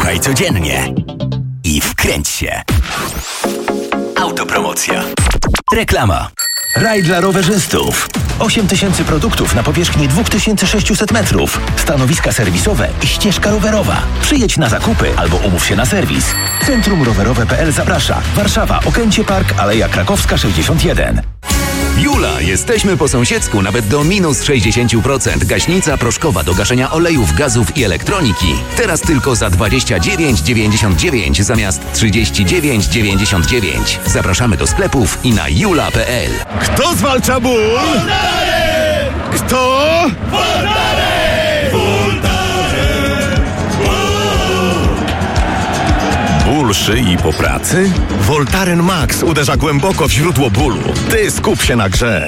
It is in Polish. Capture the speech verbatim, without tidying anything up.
Słuchaj codziennie i wkręć się. Autopromocja. Reklama. Raj dla rowerzystów. osiem tysięcy produktów na powierzchni dwa tysiące sześćset metrów. Stanowiska serwisowe i ścieżka rowerowa. Przyjedź na zakupy albo umów się na serwis. Centrum Rowerowe kropka p l zaprasza. Warszawa, Okęcie Park, Aleja Krakowska sześćdziesiąt jeden. Jula, jesteśmy po sąsiedzku, nawet do minus sześćdziesiąt procent. Gaśnica proszkowa do gaszenia olejów, gazów i elektroniki. Teraz tylko za dwadzieścia dziewięć dziewięćdziesiąt dziewięć zamiast trzydzieści dziewięć dziewięćdziesiąt dziewięć. Zapraszamy do sklepów i na jula kropka p l. Kto zwalcza ból? Voltaren! Kto? Voltaren! Voltaren! Ból szyi po pracy? Voltaren Max uderza głęboko w źródło bólu. Ty skup się na grze.